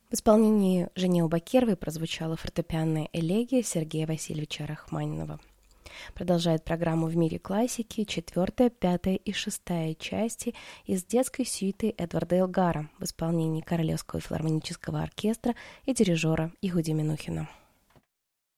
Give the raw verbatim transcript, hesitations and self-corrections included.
В исполнении Женевы Бакировой прозвучала фортепианная элегия Сергея Васильевича Рахманинова. Продолжает программу «В мире классики» четвертая, пятая и шестая части из детской сюиты Эдварда Элгара в исполнении Королевского филармонического оркестра и дирижера Игуди Минухина.